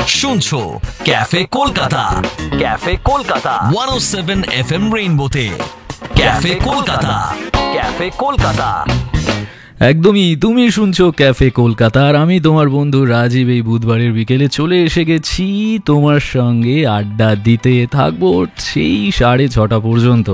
শুনছো cafe Kolkata, cafe Kolkata 107 FM রেইনবোতে। Cafe Kolkata, cafe Kolkata. একদমই, তুমি শুনছো ক্যাফে কলকাতা আর আমি তোমার বন্ধু রাজীব। এই বুধবারের বিকেলে চলে এসে গেছি তোমার সঙ্গে আড্ডা দিতে, থাকবো সেই 6:30 পর্যন্ত।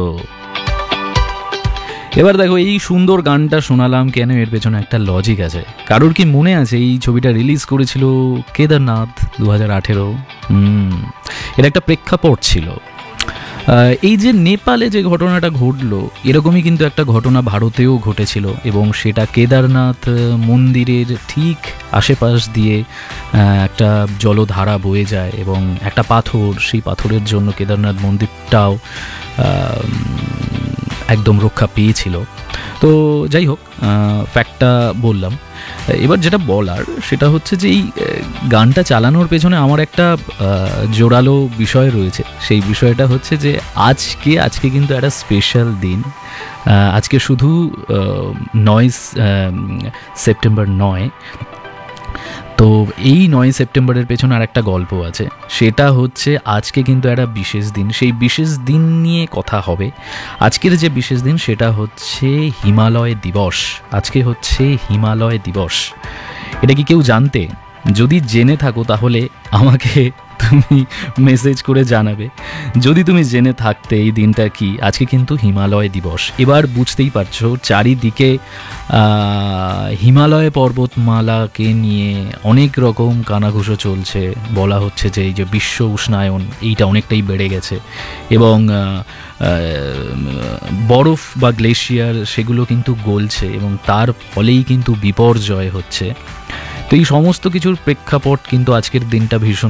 এবার দেখো, এই সুন্দর গানটা শোনালাম কেন, এর পেছনে একটা লজিক আছে। কারোর কি মনে আছে এই ছবিটা রিলিজ করেছিল কেদারনাথ 2018? এর একটা প্রেক্ষাপট ছিল। এই যে নেপালে যে ঘটনাটা ঘটলো, এরকমই কিন্তু একটা ঘটনা ভারতেও ঘটেছিল, এবং সেটা কেদারনাথ মন্দিরের ঠিক আশেপাশ দিয়ে একটা জলধারা বয়ে যায় এবং একটা পাথর, সেই পাথরের জন্য কেদারনাথ মন্দিরটাও একদম রক্ষা পেয়েছিল। তো যাই হোক, ফ্যাক্টটা বললাম। এবার যেটা বলার সেটা হচ্ছে যে এই গানটা চালানোর পেছনে আমার একটা জোরালো বিষয় রয়েছে। সেই বিষয়টা হচ্ছে যে আজকে কিন্তু একটা স্পেশাল দিন। আজকে শুধু 9 সেপ্টেম্বর নয়, তো এই 9 সেপ্টেম্বরের পেছনে আর একটা গল্প আছে। সেটা হচ্ছে আজকে কিন্তু একটা বিশেষ দিন। সেই বিশেষ দিন নিয়ে কথা হবে। আজকের যে বিশেষ দিন সেটা হচ্ছে হিমালয় দিবস। আজকে হচ্ছে হিমালয় দিবস। এটা কি কেউ জানতে? যদি জেনে থাকো তাহলে আমাকে তুমি মেসেজ করে জানাবে। যদি তুমি জেনে থাকতে এই দিনটা কি, আজকে কিন্তু হিমালয় দিবস। এবার বুঝতেই পারছো, চারিদিকে হিমালয় পর্বতমালাকে নিয়ে অনেক রকম কানাঘুষো চলছে। বলা হচ্ছে যে এই যে বিশ্ব উষ্ণায়ন, এইটা অনেকটাই বেড়ে গেছে, এবং বরফ বা গ্লেশিয়ার সেগুলো কিন্তু গলছে, এবং তার ফলেই কিন্তু বিপর্যয় হচ্ছে। তো এই সমস্ত কিছুর প্রেক্ষাপট কিন্তু আজকের দিনটা ভীষণ